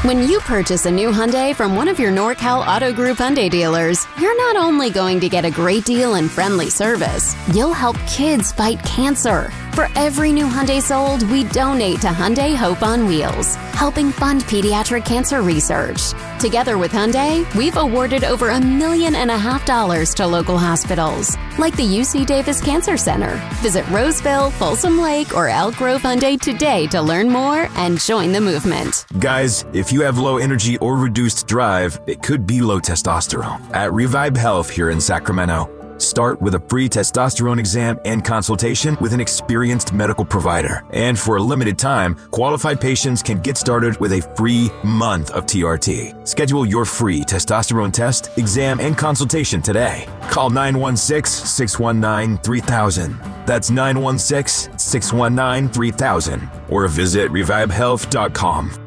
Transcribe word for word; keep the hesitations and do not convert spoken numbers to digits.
When you purchase a new Hyundai from one of your NorCal Auto Group Hyundai dealers, you're not only going to get a great deal and friendly service, you'll help kids fight cancer. For every new Hyundai sold, we donate to Hyundai Hope on Wheels, helping fund pediatric cancer research. Together with Hyundai, we've awarded over a million and a half dollars to local hospitals, like the U C Davis Cancer Center. Visit Roseville, Folsom Lake, or Elk Grove Hyundai today to learn more and join the movement. Guys, if you have low energy or reduced drive, it could be low testosterone. At Revive Health here in Sacramento, start with a free testosterone exam and consultation with an experienced medical provider. And for a limited time, qualified patients can get started with a free month of T R T. Schedule your free testosterone test, exam, and consultation today. Call nine one six, six one nine, three thousand. That's nine one six, six one nine, three thousand. Or visit revive health dot com.